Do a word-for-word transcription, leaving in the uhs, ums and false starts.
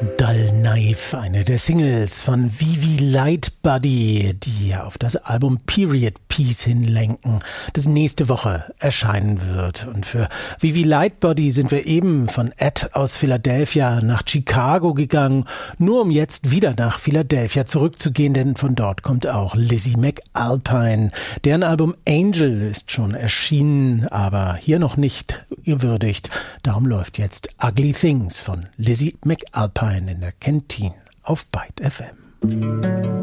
Dull Knife, eine der Singles von Vivi Lightbody, die auf das Album Period Piece hinlenken, das nächste Woche erscheinen wird. Und für Vivi Lightbody sind wir eben von Ed aus Philadelphia nach Chicago gegangen, nur um jetzt wieder nach Philadelphia zurückzugehen, denn von dort kommt auch Lizzie McAlpine. Deren Album Angel ist schon erschienen, aber hier noch nicht gewürdigt. Darum läuft jetzt Ugly Things von Lizzie McAlpine in der Kantine auf Byte F M.